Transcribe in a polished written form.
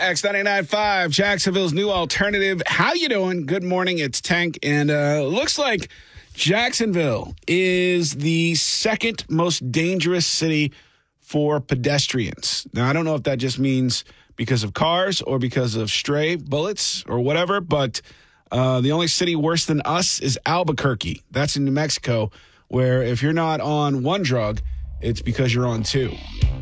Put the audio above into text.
X99.5, Jacksonville's new alternative. How you doing? Good morning. It's Tank, and looks like Jacksonville is the second most dangerous city for pedestrians. Now, I don't know if that just means because of cars or because of stray bullets or whatever, but the only city worse than us is Albuquerque. That's in New Mexico, where if you're not on one drug, it's because you're on two.